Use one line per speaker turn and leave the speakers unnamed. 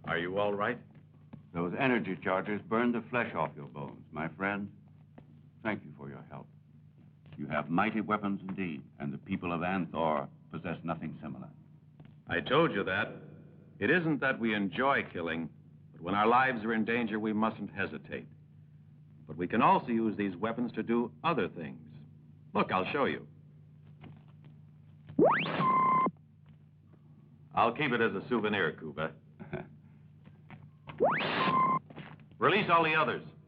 Are you all right?
Those energy charges burned the flesh off your bones, my friend. Thank you for your help. You have mighty weapons indeed, and the people of Anthor possess nothing similar.
I told you that. It isn't that we enjoy killing, but when our lives are in danger, we mustn't hesitate. But we can also use these weapons to do other things. Look, I'll show you. I'll keep it as a souvenir, Kuba. Release all the others.